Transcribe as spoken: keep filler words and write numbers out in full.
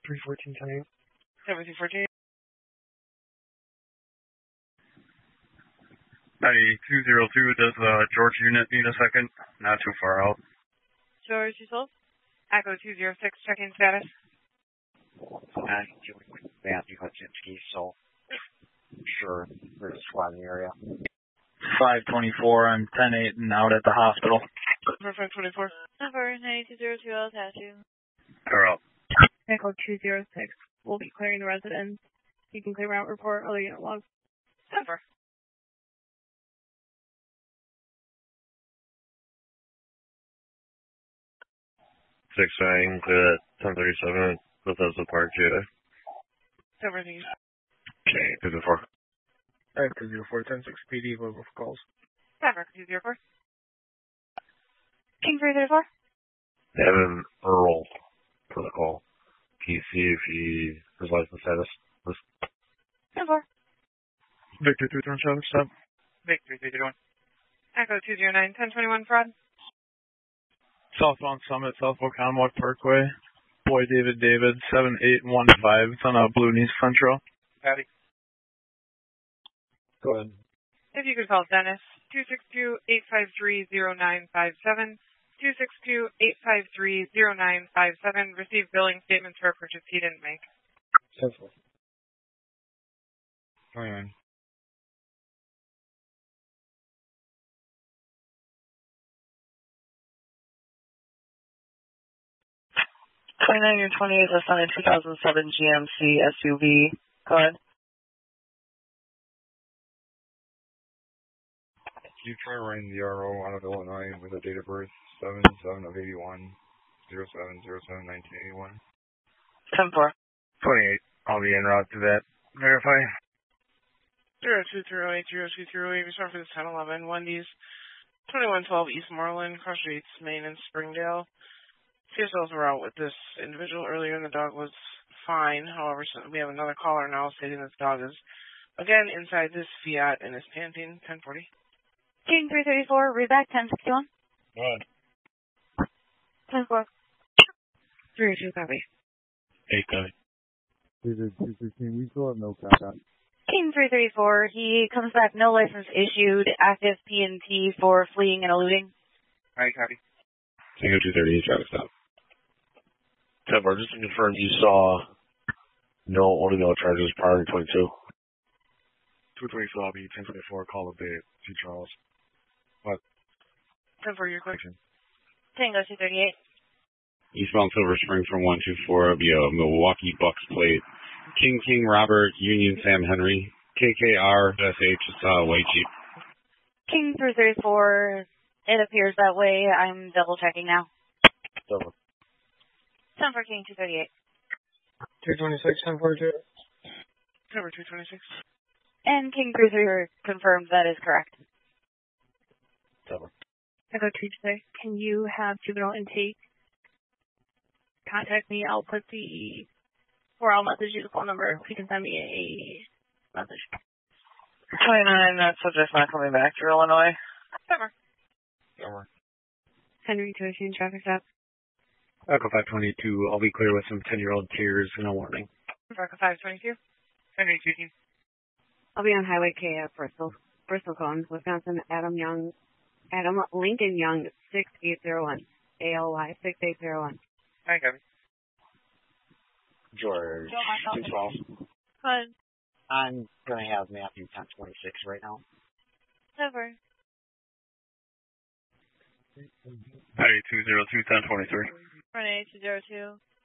three fourteen ten eight. seventeen fourteen. Hey, two zero two, does the George unit need a second? Not too far out. George, you sold? Echo two zero six, check-in status. Uh, dealing with Matthew Hutchinski, so sure there's a squad in the area. five twenty-four, I'm ten eight and out at the hospital. Number five twenty-four. Number nine two zero two, I'll attach you. Clear out. Echo two zero six, we'll be clearing the residence. You can clear out report, other unit log. Number. six nine, clear at ten thirty-seven, Bethesda Park, J A. Number three. Okay, two zero four. Alright, two zero four ten six P D, local for calls. Number two zero four. King three thirty-four. Evan Earl for the call. Can you see if he, his license status was? Number. Victor three three one seven, stop. Victor three three one. Echo two zero nine, ten twenty-one, fraud. Southbound Summit, South Oconomowoc Parkway. Boy David David, seven eight one five. It's on a Blue Nice Central. Patty. Go ahead. If you could call Dennis, two six two, eight five three, zero nine five seven, two six two, eight five three, zero nine five seven, receive billing statements for a purchase he didn't make. Central. twenty-nine. twenty-nine or twenty-eight, that's on a two thousand seven G M C S U V. Go ahead. You try running the R O out of Illinois with a date of birth seven seven of eighty-one, zero seven zero seven nineteen eighty-one. ten four. twenty-eight, I'll be en route to that. Verify. zero two zero eight, zero two zero eight, return for the ten eleven, Wendy's, twenty-one twelve East Moreland, Cross Streets, Maine, and Springdale. C S Ls were out with this individual earlier and the dog was fine. However, we have another caller now stating that the dog is, again, inside this Fiat and is panting. ten forty. King three thirty-four, read back ten sixty-one. Go ahead. ten four. three two, copy. eight copy. two sixteen, we still have no contact. King three thirty-four, he comes back, no license issued, active P and T for fleeing and eluding. Alright, copy. Tango two thirty-eight, traffic stop. ten four, just to confirm, you saw no only no charges prior to twenty-two. two twenty-two, I'll be ten twenty-four, call the Bay, T. Charles. What? ten four, your question. Tango two thirty-eight. Eastbound Silver Spring from one two four via Milwaukee Bucks plate. King King Robert, Union Sam Henry, K K R, S H, uh, White Jeep. King three thirty-four, it appears that way. I'm double checking now. Double. ten for King two thirty-eight. two twenty-six, ten forty-two. Number two twenty-six. And King three thirty-four confirmed that is correct. Double. I go to today. Can you have juvenile intake contact me? I'll put the, or I'll message you the phone number. You can send me a message. twenty-nine, that subject's not coming back to Illinois. Summer. Summer. Henry to issue traffic stop. Echo five twenty-two, I'll be clear with some ten-year-old tears, no warning. Echo five twenty-two. Henry speaking. I'll be on Highway K at Bristol, Bristol Cones, Wisconsin, Adam Young, Adam Lincoln Young, six eight zero one. A L Y, six eight zero one. Hi, Gabby. George, two twelve. Good. I'm going to have Matthew ten twenty-six right now. Never. Hey, two zero two, ten twenty-three. Renee two zero two.